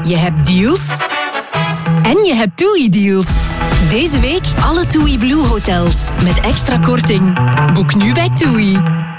Je hebt deals. En je hebt TUI-deals. Deze week alle TUI Blue hotels. Met extra korting. Boek nu bij TUI.